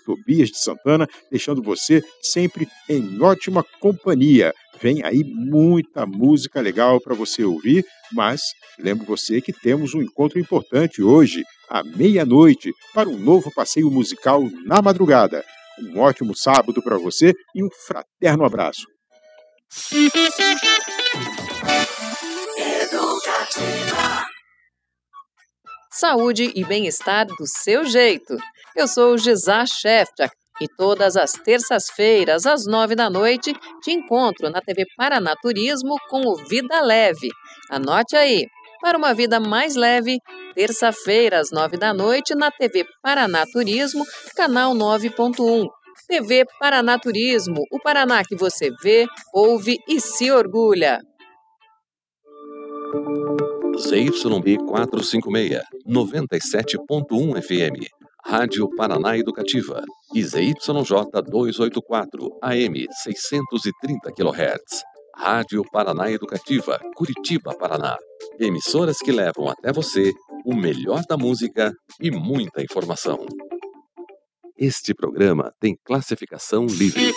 Tobias de Santana, deixando você sempre em ótima companhia. Vem aí muita música legal para você ouvir, mas lembro você que temos um encontro importante hoje, à meia-noite, para um novo passeio musical na madrugada. Um ótimo sábado para você e um fraterno abraço. Saúde e bem-estar do seu jeito. Eu sou o Gisá Shefchak e todas as terças-feiras, às 9 da noite, te encontro na TV Paranaturismo com o Vida Leve. Anote aí, para uma vida mais leve, terça-feira, às 9 da noite, na TV Paranaturismo, canal 9.1. TV Paranaturismo, o Paraná que você vê, ouve e se orgulha. ZYB 456, 97.1 FM, Rádio Paraná Educativa, e ZYJ 284, AM 630 kHz, Rádio Paraná Educativa, Curitiba, Paraná. Emissoras que levam até você o melhor da música e muita informação. Este programa tem classificação livre.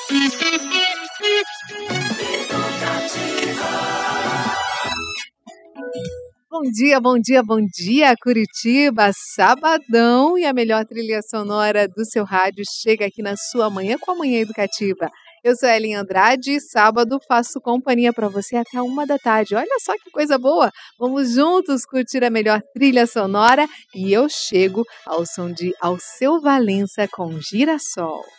Bom dia, bom dia, bom dia, Curitiba, sabadão, e a melhor trilha sonora do seu rádio chega aqui na sua manhã com a Manhã Educativa. Eu sou a Ellen Andrade e sábado faço companhia para você até 1 da tarde. Olha só que coisa boa! Vamos juntos curtir a melhor trilha sonora e eu chego ao som de Alceu Valença com Girassol.